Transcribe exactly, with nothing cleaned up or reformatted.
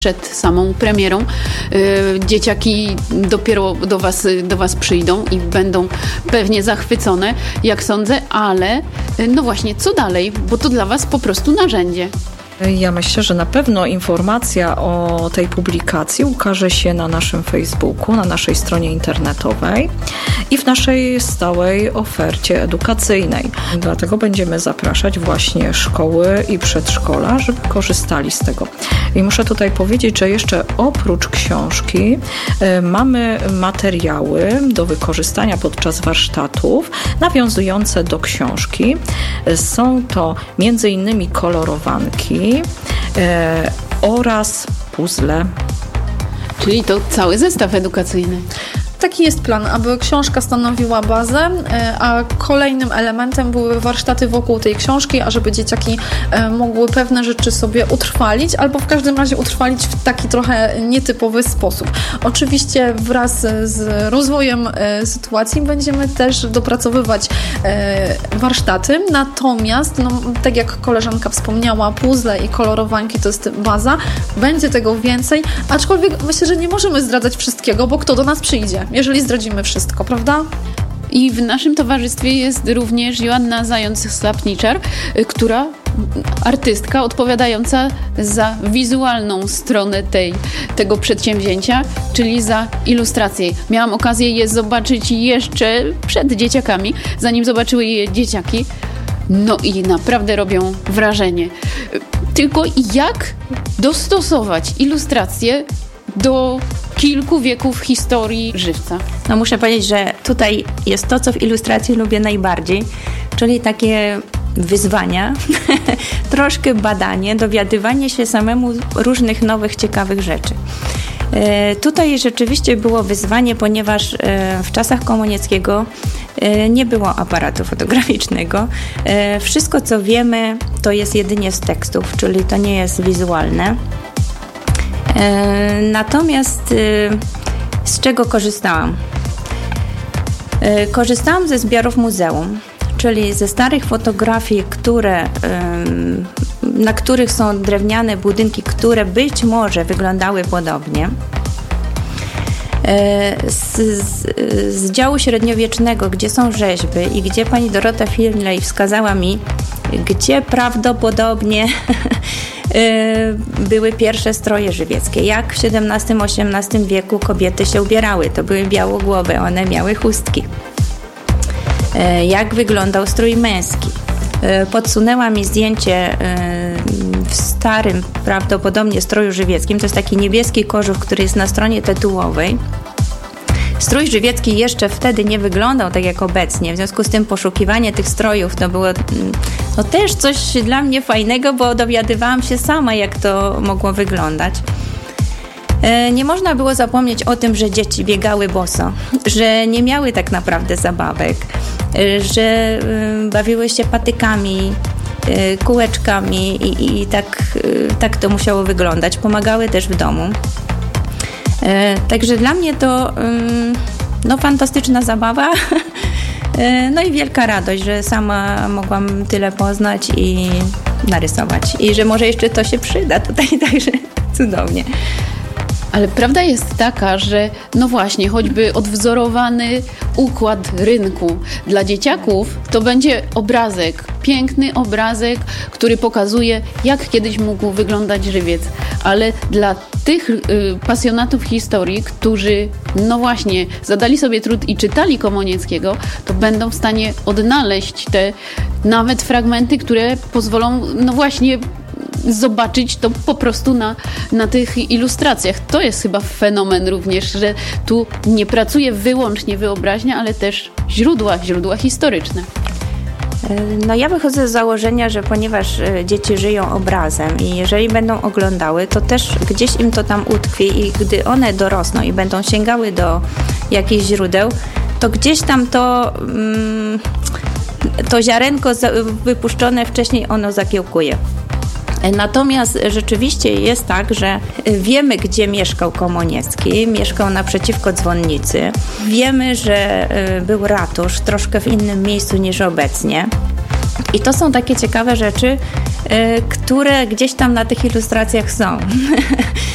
Przed samą premierą y, dzieciaki dopiero do was, do was przyjdą i będą pewnie zachwycone, jak sądzę, ale y, no właśnie, co dalej? Bo to dla was po prostu narzędzie. Ja myślę, że na pewno informacja o tej publikacji ukaże się na naszym Facebooku, na naszej stronie internetowej i w naszej stałej ofercie edukacyjnej. Dlatego będziemy zapraszać właśnie szkoły i przedszkola, żeby korzystali z tego. I muszę tutaj powiedzieć, że jeszcze oprócz książki y, mamy materiały do wykorzystania podczas warsztatów nawiązujące do książki. Y, są to między innymi kolorowanki, E, oraz puzzle. Czyli to cały zestaw edukacyjny. Taki jest plan, aby książka stanowiła bazę, a kolejnym elementem były warsztaty wokół tej książki, ażeby dzieciaki mogły pewne rzeczy sobie utrwalić, albo w każdym razie utrwalić w taki trochę nietypowy sposób. Oczywiście wraz z rozwojem sytuacji będziemy też dopracowywać warsztaty, natomiast no, tak jak koleżanka wspomniała, puzzle i kolorowanki to jest baza, będzie tego więcej, aczkolwiek myślę, że nie możemy zdradzać wszystkiego, bo kto do nas przyjdzie, jeżeli zdradzimy wszystko, prawda? I w naszym towarzystwie jest również Joanna Zając-Slapniczar, która, artystka odpowiadająca za wizualną stronę tej, tego przedsięwzięcia, czyli za ilustrację. Miałam okazję je zobaczyć jeszcze przed dzieciakami, zanim zobaczyły je dzieciaki. No i naprawdę robią wrażenie. Tylko jak dostosować ilustrację do kilku wieków historii żywca? No muszę powiedzieć, że tutaj jest to, co w ilustracji lubię najbardziej, czyli takie wyzwania, troszkę badanie, dowiadywanie się samemu różnych nowych, ciekawych rzeczy. E, tutaj rzeczywiście było wyzwanie, ponieważ e, w czasach Komunieckiego e, nie było aparatu fotograficznego. E, wszystko, co wiemy, to jest jedynie z tekstów, czyli to nie jest wizualne. Natomiast z czego korzystałam? Korzystałam ze zbiorów muzeum, czyli ze starych fotografii, które, na których są drewniane budynki, które być może wyglądały podobnie. Z, z, z działu średniowiecznego, gdzie są rzeźby i gdzie pani Dorota Finlay wskazała mi, gdzie prawdopodobnie były pierwsze stroje żywieckie. Jak w siedemnastym osiemnastym wieku kobiety się ubierały. To były białogłowe, one miały chustki. Jak wyglądał strój męski. Podsunęła mi zdjęcie w starym, prawdopodobnie stroju żywieckim. To jest taki niebieski kożuch, który jest na stronie tytułowej. Strój żywiecki jeszcze wtedy nie wyglądał tak jak obecnie, w związku z tym poszukiwanie tych strojów to było no też coś dla mnie fajnego, bo dowiadywałam się sama, jak to mogło wyglądać. Nie można było zapomnieć o tym, że dzieci biegały boso, że nie miały tak naprawdę zabawek, że bawiły się patykami, kółeczkami i, i tak, tak to musiało wyglądać. Pomagały też w domu. Także dla mnie to no, fantastyczna zabawa, no i wielka radość, że sama mogłam tyle poznać i narysować. I że może jeszcze to się przyda tutaj, także cudownie. Ale prawda jest taka, że no właśnie, choćby odwzorowany układ rynku dla dzieciaków to będzie obrazek, piękny obrazek, który pokazuje, jak kiedyś mógł wyglądać żywiec. Ale dla tych y, pasjonatów historii, którzy no właśnie zadali sobie trud i czytali Komunieckiego, to będą w stanie odnaleźć te nawet fragmenty, które pozwolą no właśnie zobaczyć to po prostu na, na tych ilustracjach. To jest chyba fenomen również, że tu nie pracuje wyłącznie wyobraźnia, ale też źródła, źródła historyczne. No ja wychodzę z założenia, że ponieważ dzieci żyją obrazem i jeżeli będą oglądały, to też gdzieś im to tam utkwi i gdy one dorosną i będą sięgały do jakichś źródeł, to gdzieś tam to, to ziarenko wypuszczone wcześniej ono zakiełkuje. Natomiast rzeczywiście jest tak, że wiemy, gdzie mieszkał Komuniecki. Mieszkał naprzeciwko dzwonnicy. Wiemy, że był ratusz troszkę w innym miejscu niż obecnie. I to są takie ciekawe rzeczy, które gdzieś tam na tych ilustracjach są.